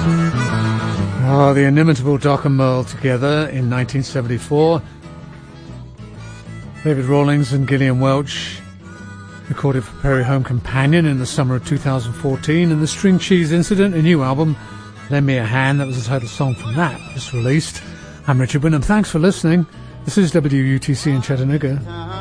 Oh, the inimitable Doc and Merle together in 1974. David Rawlings and Gillian Welch recorded for Prairie Home Companion in the summer of 2014, and the String Cheese Incident, a new album, Lend Me a Hand, that was the title song from that, just released. I'm Richard Wyndham. Thanks for listening. This is WUTC in Chattanooga.